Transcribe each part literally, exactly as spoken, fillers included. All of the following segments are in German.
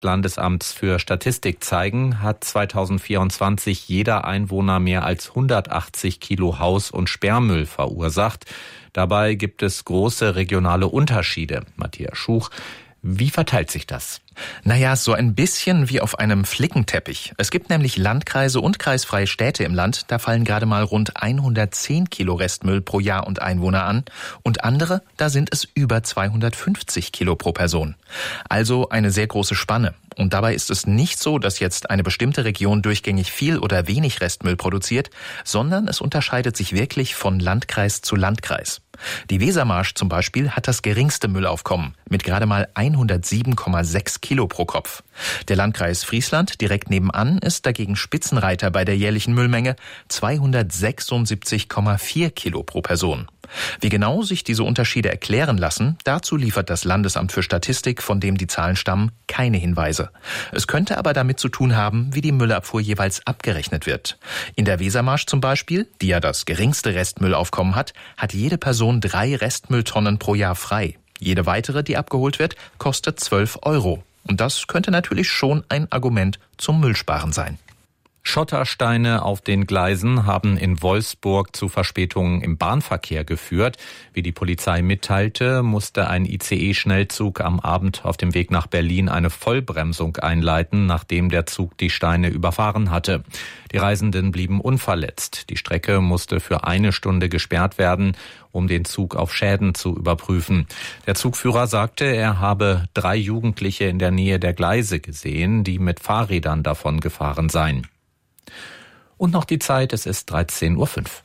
Landesamts für Statistik zeigen, hat zweitausendvierundzwanzig jeder Einwohner mehr als hundertachtzig Kilo Haus- und Sperrmüll verursacht. Dabei gibt es große regionale Unterschiede. Matthias Schuch, wie verteilt sich das? Naja, so ein bisschen wie auf einem Flickenteppich. Es gibt nämlich Landkreise und kreisfreie Städte im Land, da fallen gerade mal rund hundertzehn Kilo Restmüll pro Jahr und Einwohner an. Und andere, da sind es über zweihundertfünfzig Kilo pro Person. Also eine sehr große Spanne. Und dabei ist es nicht so, dass jetzt eine bestimmte Region durchgängig viel oder wenig Restmüll produziert, sondern es unterscheidet sich wirklich von Landkreis zu Landkreis. Die Wesermarsch zum Beispiel hat das geringste Müllaufkommen mit gerade mal hundertsieben Komma sechs Kilo pro Kopf. Der Landkreis Friesland direkt nebenan ist dagegen Spitzenreiter bei der jährlichen Müllmenge, zweihundertsechsundsiebzig Komma vier Kilo pro Person. Wie genau sich diese Unterschiede erklären lassen, dazu liefert das Landesamt für Statistik, von dem die Zahlen stammen, keine Hinweise. Es könnte aber damit zu tun haben, wie die Müllabfuhr jeweils abgerechnet wird. In der Wesermarsch zum Beispiel, die ja das geringste Restmüllaufkommen hat, hat jede Person drei Restmülltonnen pro Jahr frei. Jede weitere, die abgeholt wird, kostet zwölf Euro. Und das könnte natürlich schon ein Argument zum Müllsparen sein. Schottersteine auf den Gleisen haben in Wolfsburg zu Verspätungen im Bahnverkehr geführt. Wie die Polizei mitteilte, musste ein I C E-Schnellzug am Abend auf dem Weg nach Berlin eine Vollbremsung einleiten, nachdem der Zug die Steine überfahren hatte. Die Reisenden blieben unverletzt. Die Strecke musste für eine Stunde gesperrt werden, um den Zug auf Schäden zu überprüfen. Der Zugführer sagte, er habe drei Jugendliche in der Nähe der Gleise gesehen, die mit Fahrrädern davon gefahren seien. Und noch die Zeit, es ist dreizehn Uhr fünf.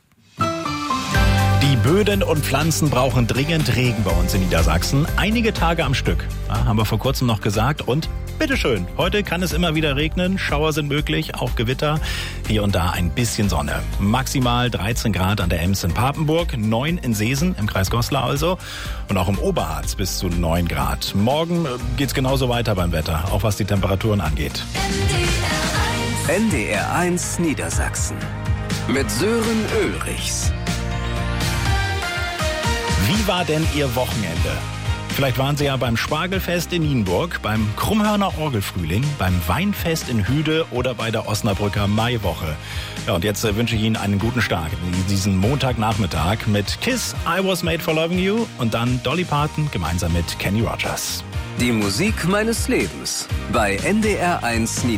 Die Böden und Pflanzen brauchen dringend Regen bei uns in Niedersachsen. Einige Tage am Stück, ja, haben wir vor kurzem noch gesagt. Und bitteschön, heute kann es immer wieder regnen. Schauer sind möglich, auch Gewitter. Hier und da ein bisschen Sonne. Maximal dreizehn Grad an der Ems in Papenburg, neun in Seesen, im Kreis Goslar also. Und auch im Oberharz bis zu neun Grad. Morgen geht's genauso weiter beim Wetter, auch was die Temperaturen angeht. N D R eins Niedersachsen mit Sören Ulrichs. Wie war denn Ihr Wochenende? Vielleicht waren Sie ja beim Spargelfest in Nienburg, beim Krummhörner Orgelfrühling, beim Weinfest in Hüde oder bei der Osnabrücker Maiwoche. Ja, und jetzt äh, wünsche ich Ihnen einen guten Start in diesen Montagnachmittag mit Kiss, I Was Made for Loving You und dann Dolly Parton gemeinsam mit Kenny Rogers. Die Musik meines Lebens bei N D R eins Niedersachsen.